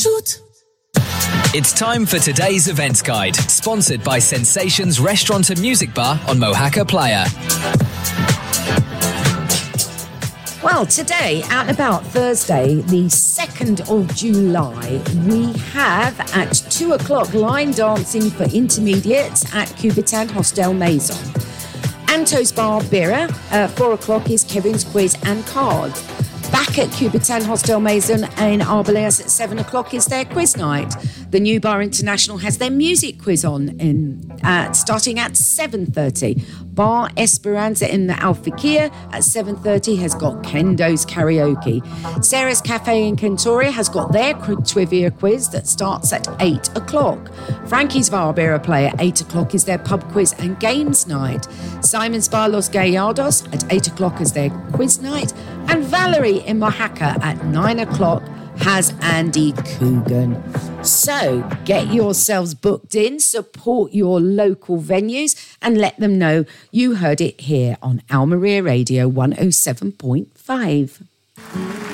Shoot. It's time for today's events guide, sponsored by Sensations Restaurant and Music Bar on Mohaca Playa. Well, today, out and about Thursday, the 2nd of July, we have at 2 o'clock line dancing for intermediates at Cubitan Hostel Maison. Anto's Bar Birra, 4 o'clock is Kevin's Quiz and Cards. Back at Cubitan Hostel Maison in Arbelas at 7 o'clock is their quiz night. The New Bar International has their music quiz on starting at 7:30. Bar Esperanza in the Alfakia at 7:30 has got Kendo's Karaoke. Sarah's Cafe in Kentoria has got their trivia quiz that starts at 8 o'clock. Frankie's Varbera Play at 8 o'clock is their pub quiz and games night. Simon's Bar Los Gallados at 8 o'clock is their quiz night. And Valerie in Mojaca at 9 o'clock has Andy Coogan. So get yourselves booked in, support your local venues and let them know you heard it here on Almeria Radio 107.5.